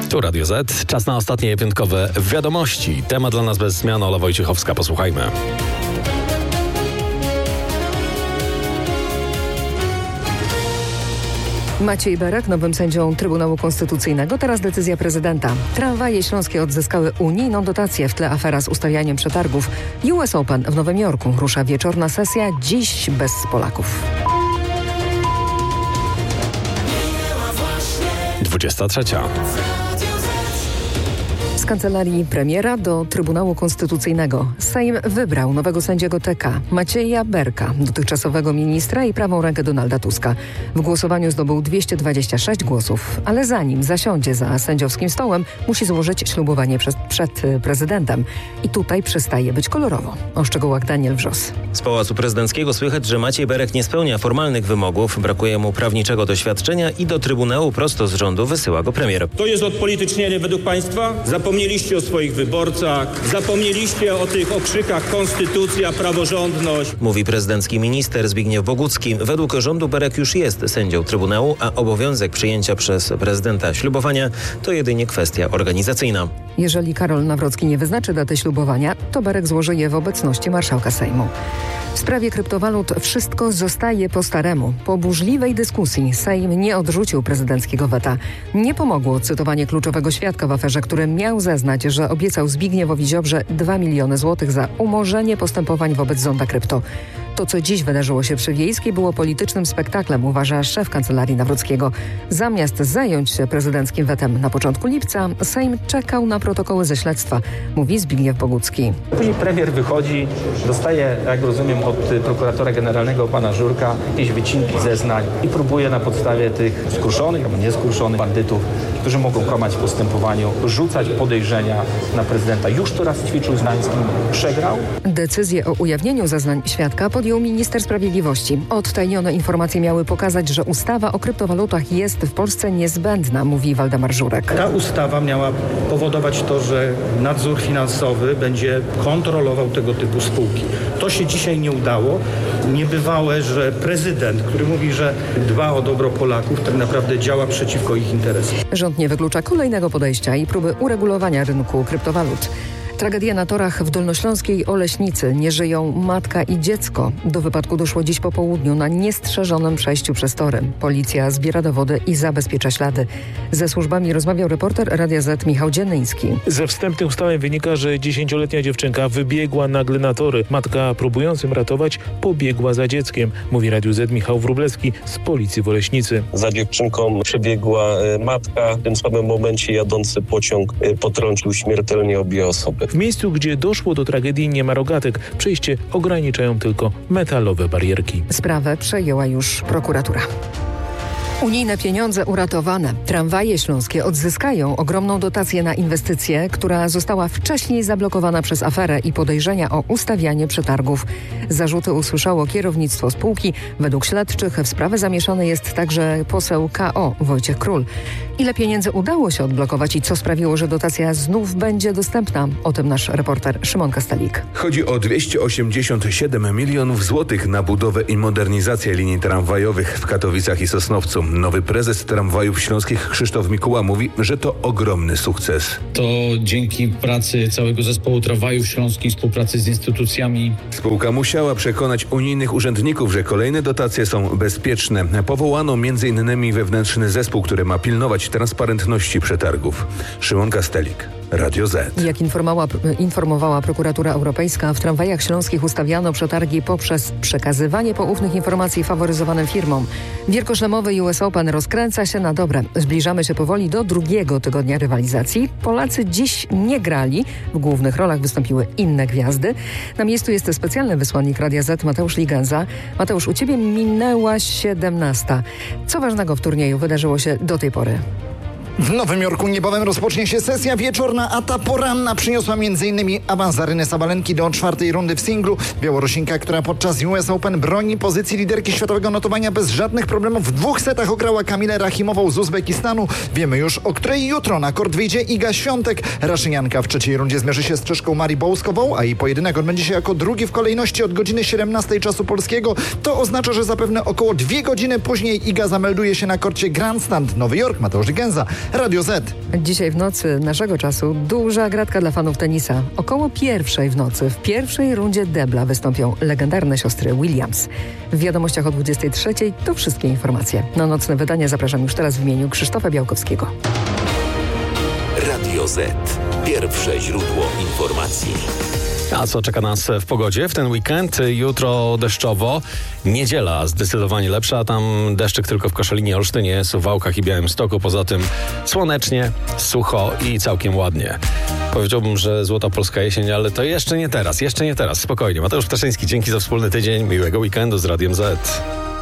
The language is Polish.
Tu Radio Z. Czas na ostatnie piątkowe wiadomości. Temat dla nas bez zmian. Ola Wojciechowska. Posłuchajmy. Maciej Berek nowym sędzią Trybunału Konstytucyjnego. Teraz decyzja prezydenta. Tramwaje śląskie odzyskały unijną dotację w tle afera z ustawianiem przetargów. US Open w Nowym Jorku rusza wieczorna sesja, dziś bez Polaków. 23. Z kancelarii premiera do Trybunału Konstytucyjnego. Sejm wybrał nowego sędziego TK, Macieja Berka, dotychczasowego ministra i prawą rękę Donalda Tuska. W głosowaniu zdobył 226 głosów, ale zanim zasiądzie za sędziowskim stołem, musi złożyć ślubowanie przed prezydentem. I tutaj przestaje być kolorowo. O szczegółach Daniel Wrzos. Z Pałacu Prezydenckiego słychać, że Maciej Berek nie spełnia formalnych wymogów, brakuje mu prawniczego doświadczenia i do Trybunału prosto z rządu wysyła go premier. To jest odpolitycznienie według państwa? Zapomnieliście o swoich wyborcach, zapomnieliście o tych okrzykach konstytucja, praworządność. Mówi prezydencki minister Zbigniew Bogucki. Według rządu Berek już jest sędzią Trybunału, a obowiązek przyjęcia przez prezydenta ślubowania to jedynie kwestia organizacyjna. Jeżeli Karol Nawrocki nie wyznaczy daty ślubowania, to Berek złoży je w obecności marszałka Sejmu. W sprawie kryptowalut wszystko zostaje po staremu. Po burzliwej dyskusji Sejm nie odrzucił prezydenckiego weta. Nie pomogło cytowanie kluczowego świadka w aferze, który miał zeznać, że obiecał Zbigniewowi Ziobrze 2 miliony złotych za umorzenie postępowań wobec zonda krypto. To, co dziś wydarzyło się przy Wiejskiej, było politycznym spektaklem, uważa szef kancelarii Nawrockiego. Zamiast zająć się prezydenckim wetem na początku lipca, Sejm czekał na protokoły ze śledztwa, mówi Zbigniew Bogucki. Później premier wychodzi, dostaje, jak rozumiem, od prokuratora generalnego pana Żurka jakieś wycinki zeznań i próbuje na podstawie tych skruszonych albo nieskruszonych bandytów, którzy mogą kłamać w postępowaniu, rzucać podejrzenia na prezydenta. Już to raz ćwiczył z Gdańskim, przegrał. Decyzję o ujawnieniu zeznań świadka podjął minister sprawiedliwości. Odtajnione informacje miały pokazać, że ustawa o kryptowalutach jest w Polsce niezbędna, mówi Waldemar Żurek. Ta ustawa miała powodować to, że nadzór finansowy będzie kontrolował tego typu spółki. To się dzisiaj nie udało. Niebywałe, że prezydent, który mówi, że dba o dobro Polaków, tak naprawdę działa przeciwko ich interesom. Rząd nie wyklucza kolejnego podejścia i próby uregulowania rynku kryptowalut. Tragedia na torach w Dolnośląskiej Oleśnicy. Nie żyją matka i dziecko. Do wypadku doszło dziś po południu na niestrzeżonym przejściu przez tory. Policja zbiera dowody i zabezpiecza ślady. Ze służbami rozmawiał reporter Radia Z Michał Dziennyński. Ze wstępnych ustaleń wynika, że 10-letnia dziewczynka wybiegła nagle na tory. Matka, próbując ją ratować, pobiegła za dzieckiem, mówi Radiu Z Michał Wróblewski z policji w Oleśnicy. Za dziewczynką przebiegła matka. W tym samym momencie jadący pociąg potrącił śmiertelnie obie osoby. W miejscu, gdzie doszło do tragedii, nie ma rogatek. Przejście ograniczają tylko metalowe barierki. Sprawę przejęła już prokuratura. Unijne pieniądze uratowane. Tramwaje śląskie odzyskają ogromną dotację na inwestycję, która została wcześniej zablokowana przez aferę i podejrzenia o ustawianie przetargów. Zarzuty usłyszało kierownictwo spółki. Według śledczych w sprawę zamieszany jest także poseł KO Wojciech Król. Ile pieniędzy udało się odblokować i co sprawiło, że dotacja znów będzie dostępna? O tym nasz reporter Szymon Kastalik. Chodzi o 287 milionów złotych na budowę i modernizację linii tramwajowych w Katowicach i Sosnowcu. Nowy prezes Tramwajów Śląskich Krzysztof Mikuła mówi, że to ogromny sukces. To dzięki pracy całego zespołu Tramwajów Śląskich, współpracy z instytucjami. Spółka musiała przekonać unijnych urzędników, że kolejne dotacje są bezpieczne. Powołano m.in. wewnętrzny zespół, który ma pilnować transparentności przetargów. Szymon Kastelik, Radio Z. Jak informowała prokuratura europejska, w tramwajach śląskich ustawiano przetargi poprzez przekazywanie poufnych informacji faworyzowanym firmom. Wielkoszlemowy US Open rozkręca się na dobre. Zbliżamy się powoli do drugiego tygodnia rywalizacji. Polacy dziś nie grali. W głównych rolach wystąpiły inne gwiazdy. Na miejscu jest specjalny wysłannik Radia Z Mateusz Ligenza. Mateusz, u Ciebie minęła 17. Co ważnego w turnieju wydarzyło się do tej pory? W Nowym Jorku niebawem rozpocznie się sesja wieczorna, a ta poranna przyniosła m.in. awans Aryny Sabalenki do 4. rundy w singlu. Białorusinka, która podczas US Open broni pozycji liderki światowego notowania bez żadnych problemów, w 2 setach ograła Kamilę Rachimową z Uzbekistanu. Wiemy już, o której jutro na kort wyjdzie Iga Świątek. Raszynianka w 3. rundzie zmierzy się z Czeszką Marii Bołskową, a jej pojedynek odbędzie się jako drugi w kolejności od godziny 17 czasu polskiego. To oznacza, że zapewne około 2 godziny później Iga zamelduje się na korcie Grandstand Nowy Jork. Mateusz Ligenza, Radio Z. Dzisiaj w nocy naszego czasu duża gratka dla fanów tenisa. Około 1:00 w nocy w pierwszej rundzie debla wystąpią legendarne siostry Williams. W wiadomościach o 23:00 to wszystkie informacje. Na nocne wydanie zapraszam już teraz w imieniu Krzysztofa Białkowskiego. Radio Z. Pierwsze źródło informacji. A co czeka nas w pogodzie w ten weekend? Jutro deszczowo, niedziela zdecydowanie lepsza, tam deszczyk tylko w Koszalinie, Olsztynie, Suwałkach i Białymstoku. Poza tym słonecznie, sucho i całkiem ładnie. Powiedziałbym, że złota polska jesień, ale to jeszcze nie teraz, spokojnie. Mateusz Ptaszyński, dzięki za wspólny tydzień, miłego weekendu z Radiem Z.